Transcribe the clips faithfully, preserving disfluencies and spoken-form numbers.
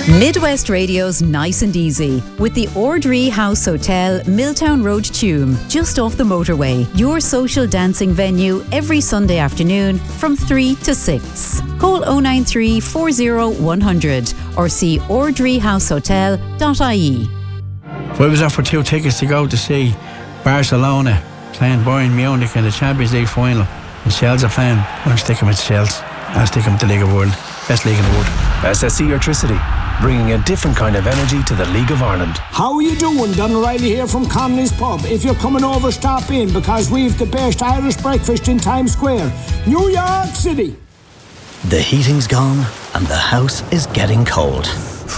Midwest Radio's Nice and Easy with the Ordree House Hotel, Milltown Road, Tuam, just off the motorway. Your social dancing venue every Sunday afternoon from three to six. Call oh nine three, four oh, one hundred or see ordree house hotel dot I E. If I was offered two tickets to go to see Barcelona playing Bayern Munich in the Champions League final and Shels are playing, I'm sticking with Shels. I'll stick them with the League of World. Best league in the world. S S E Electricity, bringing a different kind of energy to the League of Ireland. How are you doing? Don O'Reilly here from Connolly's Pub. If you're coming over, stop in because we've the best Irish breakfast in Times Square, New York City. The heating's gone and the house is getting cold.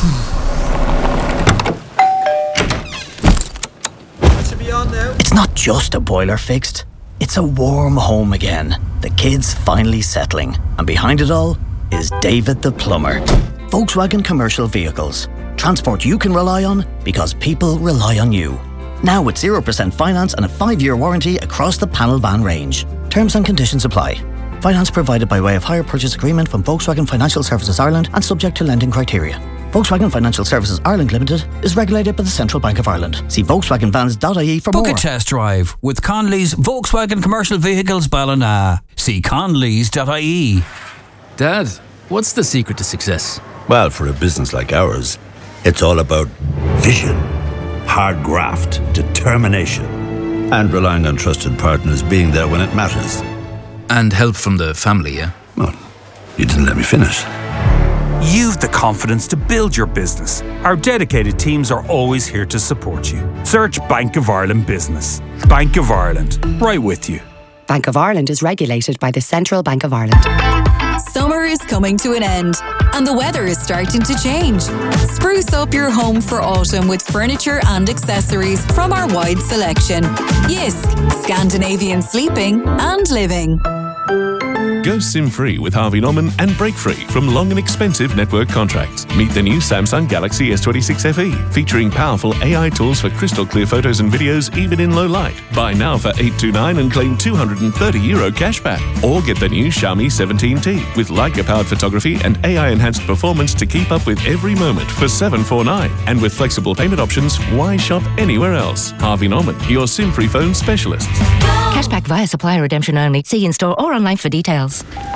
It's not just a boiler fixed, it's a warm home again. The kids finally settling, and behind it all is David the plumber. Volkswagen Commercial Vehicles. Transport you can rely on because people rely on you. Now with zero percent finance and a five-year warranty across the panel van range. Terms and conditions apply. Finance provided by way of hire purchase agreement from Volkswagen Financial Services Ireland and subject to lending criteria. Volkswagen Financial Services Ireland Limited is regulated by the Central Bank of Ireland. See volkswagen vans dot I E for Book more. Book a test drive with Connolly's Volkswagen Commercial Vehicles Ballina. See conleys dot I E. Dad, what's the secret to success? Well, for a business like ours, it's all about vision, hard graft, determination, and relying on trusted partners being there when it matters. And help from the family, yeah? Well, you didn't let me finish. You've the confidence to build your business. Our dedicated teams are always here to support you. Search Bank of Ireland Business. Bank of Ireland, right with you. Bank of Ireland is regulated by the Central Bank of Ireland. Summer is coming to an end and the weather is starting to change. Spruce up your home for autumn with furniture and accessories from our wide selection. Yisk, Scandinavian sleeping and living. Go SIM-free with Harvey Norman and break-free from long and expensive network contracts. Meet the new Samsung Galaxy S twenty-six F E, featuring powerful A I tools for crystal clear photos and videos even in low light. Buy now for eight hundred twenty-nine and claim two hundred thirty euro cashback. Or get the new Xiaomi seventeen T with Leica-powered photography and A I-enhanced performance to keep up with every moment for seven hundred forty-nine. And with flexible payment options, why shop anywhere else? Harvey Norman, your SIM-free phone specialist. Cashback via supplier redemption only. See in-store or online for details.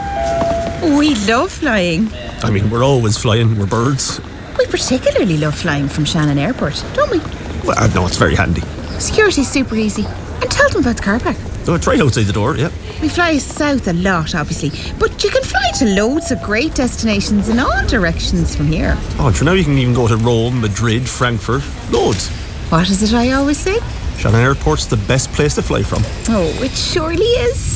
We love flying. I mean, we're always flying. We're birds. We particularly love flying from Shannon Airport, don't we? Well, I know it's very handy. Security's super easy. And tell them about the car park. Oh, it's right outside the door, yeah. We fly south a lot, obviously. But you can fly to loads of great destinations in all directions from here. Oh, and for now you can even go to Rome, Madrid, Frankfurt. Loads. What is it I always say? Shannon Airport's the best place to fly from. Oh, it surely is.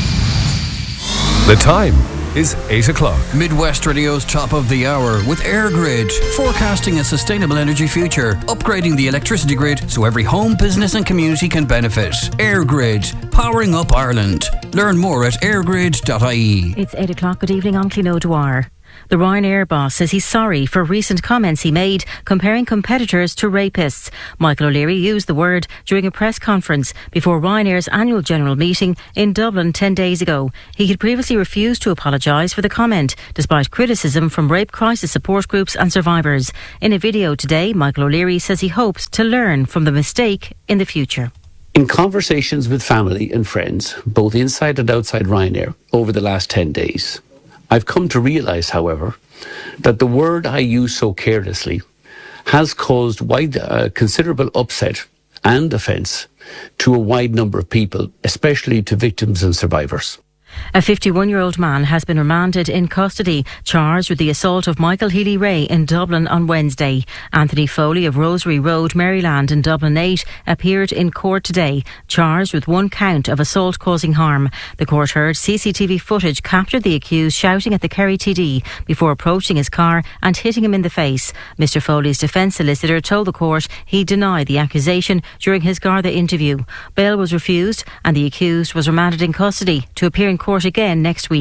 The time is eight o'clock. Midwest Radio's top of the hour with EirGrid, forecasting a sustainable energy future, upgrading the electricity grid so every home, business and community can benefit. EirGrid, powering up Ireland. Learn more at air grid dot I E. It's eight o'clock. Good evening, I'm Clino Dwyer. The Ryanair boss says he's sorry for recent comments he made comparing competitors to rapists. Michael O'Leary used the word during a press conference before Ryanair's annual general meeting in Dublin ten days ago. He had previously refused to apologise for the comment, despite criticism from rape crisis support groups and survivors. In a video today, Michael O'Leary says he hopes to learn from the mistake in the future. In conversations with family and friends, both inside and outside Ryanair, over the last ten days, I've come to realise, however, that the word I use so carelessly has caused wide, uh, considerable upset and offence to a wide number of people, especially to victims and survivors. A fifty-one-year-old man has been remanded in custody, charged with the assault of Michael Healy-Rae in Dublin on Wednesday. Anthony Foley of Rosary Road, Maryland in Dublin eight appeared in court today, charged with one count of assault causing harm. The court heard C C T V footage captured the accused shouting at the Kerry T D before approaching his car and hitting him in the face. Mister Foley's defence solicitor told the court he denied the accusation during his Garda interview. Bail was refused and the accused was remanded in custody to appear in court again next week.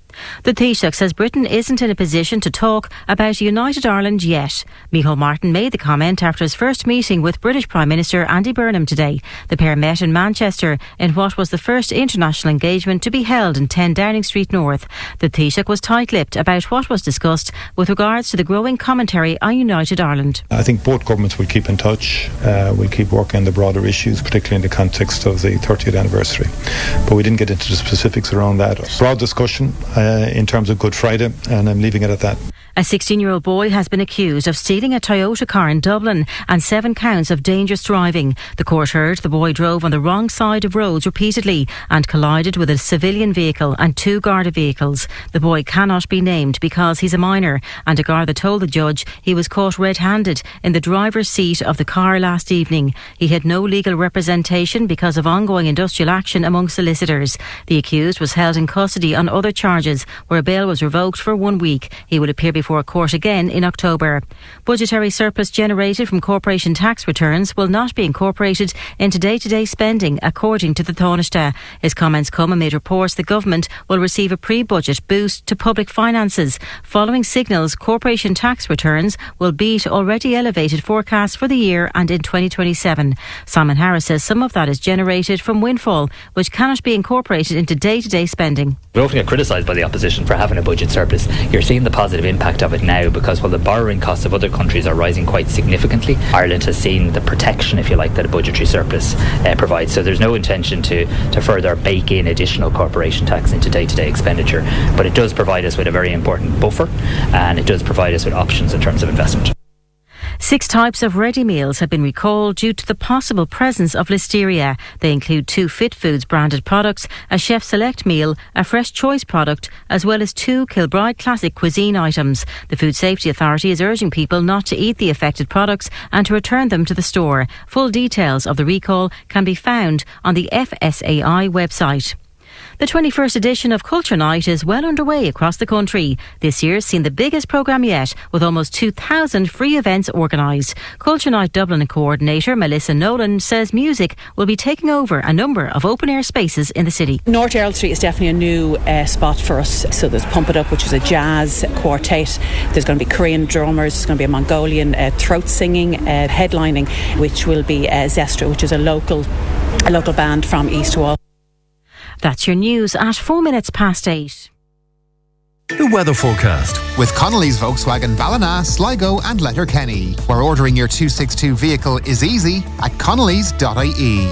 The Taoiseach says Britain isn't in a position to talk about United Ireland yet. Micheál Martin made the comment after his first meeting with British Prime Minister Andy Burnham today. The pair met in Manchester in what was the first international engagement to be held in ten Downing Street North. The Taoiseach was tight-lipped about what was discussed with regards to the growing commentary on United Ireland. I think both governments will keep in touch. Uh, we'll keep working on the broader issues, particularly in the context of the thirtieth anniversary. But we didn't get into the specifics around that. Broad discussion uh, in terms of Good Friday, and I'm leaving it at that. A sixteen-year-old boy has been accused of stealing a Toyota car in Dublin and seven counts of dangerous driving. The court heard the boy drove on the wrong side of roads repeatedly and collided with a civilian vehicle and two Garda vehicles. The boy cannot be named because he's a minor, and a Garda told the judge he was caught red-handed in the driver's seat of the car last evening. He had no legal representation because of ongoing industrial action among solicitors. The accused was held in custody on other charges where bail was revoked for one week. He will appear before a court again in October. Budgetary surplus generated from corporation tax returns will not be incorporated into day-to-day spending, according to the Taoiseach. His comments come amid reports the government will receive a pre-budget boost to public finances. Following signals corporation tax returns will beat already elevated forecasts for the year and in twenty twenty-seven. Simon Harris says some of that is generated from windfall, which cannot be incorporated into day-to-day spending. We often get criticised by the opposition for having a budget surplus. You're seeing the positive impact of it now, because while the borrowing costs of other countries are rising quite significantly, Ireland has seen the protection, if you like, that a budgetary surplus uh, provides. So there's no intention to, to further bake in additional corporation tax into day-to-day expenditure, but it does provide us with a very important buffer, and it does provide us with options in terms of investment. Six types of ready meals have been recalled due to the possible presence of listeria. They include two Fit Foods branded products, a Chef Select meal, a Fresh Choice product, as well as two Kilbride Classic cuisine items. The Food Safety Authority is urging people not to eat the affected products and to return them to the store. Full details of the recall can be found on the F S A I website. The twenty-first edition of Culture Night is well underway across the country. This year's seen the biggest programme yet, with almost two thousand free events organised. Culture Night Dublin coordinator Melissa Nolan says music will be taking over a number of open-air spaces in the city. North Earl Street is definitely a new uh, spot for us. So there's Pump It Up, which is a jazz quartet. There's going to be Korean drummers. There's going to be a Mongolian uh, throat singing, uh, headlining, which will be uh, Zestra, which is a local, a local band from East Wall. That's your news at four minutes past eight. The weather forecast with Connolly's Volkswagen Ballina, Sligo and Letterkenny, where ordering your two sixty-two vehicle is easy at connellys dot I E.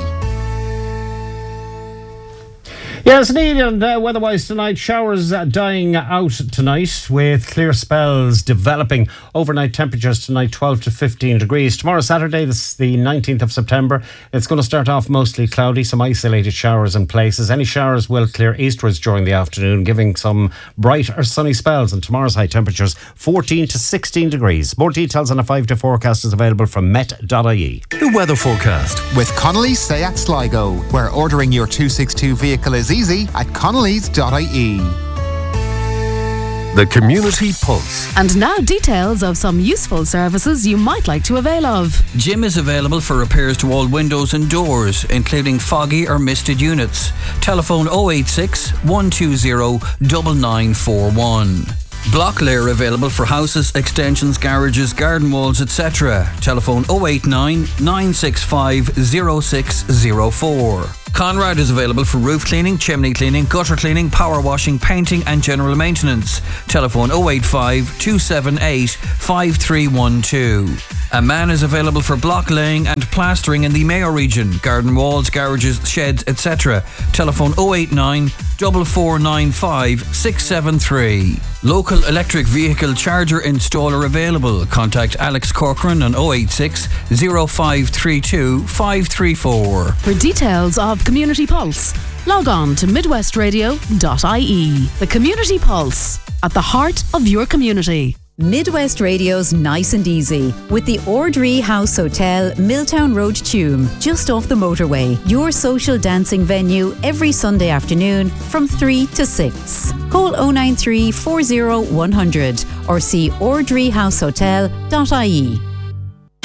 Yes, indeed, and uh, weather-wise tonight, showers uh, dying out tonight with clear spells developing. Overnight temperatures tonight twelve to fifteen degrees. Tomorrow, Saturday, this is the nineteenth of September. It's going to start off mostly cloudy, some isolated showers in places. Any showers will clear eastwards during the afternoon, giving some bright or sunny spells. And tomorrow's high temperatures fourteen to sixteen degrees. More details on a five day forecast is available from met dot I E. The weather forecast with Connolly's Seat Sligo, where ordering your two sixty-two vehicle is easy at connellys dot I E. The Community Pulse. And now details of some useful services you might like to avail of. Jim is available for repairs to all windows and doors, including foggy or misted units. Telephone oh eight six, one two zero, nine nine four one. Block layer available for houses, extensions, garages, garden walls, et cetera. Telephone oh eight nine, nine six five, oh six oh four. Conrad is available for roof cleaning, chimney cleaning, gutter cleaning, power washing, painting and general maintenance. Telephone oh eight five, two seven eight, five three one two. A man is available for block laying and plastering in the Mayo region, garden walls, garages, sheds, et cetera. Telephone oh eight nine, four four nine five, six seven three. Local electric vehicle charger installer available. Contact Alex Corcoran on oh eight six, oh five three two, five three four. For details of Community Pulse, log on to midwest radio dot I E. The Community Pulse, at the heart of your community. Midwest Radio's Nice and Easy with the Ordree House Hotel, Milltown Road, Tuam, just off the motorway. Your social dancing venue every Sunday afternoon from three to six. Call oh nine three, four oh, one hundred or see ordree house hotel dot I E.